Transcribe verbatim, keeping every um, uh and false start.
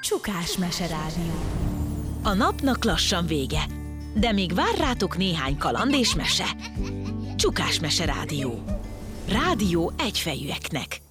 Csukás Meserádió. A napnak lassan vége, de még vár rátok néhány kaland és mese. Csukás Meserádió. Rádió egyfejűeknek.